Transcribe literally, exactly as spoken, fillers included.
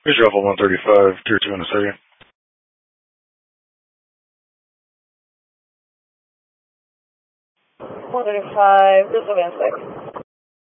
Here's your Alpha one thirty-five, Tier two in the city. one thirty-five, this is Van six.